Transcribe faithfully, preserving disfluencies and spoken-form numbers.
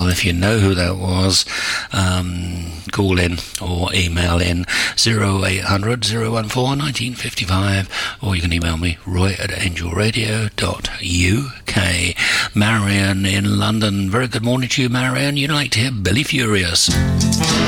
Well, if you know who that was, um, call in or email in oh eight hundred, oh one four, nineteen fifty-five, or you can email me, roy at angel radio dot u k. Marion in London. Very good morning to you, Marion. You'd like to hear Billy Furious.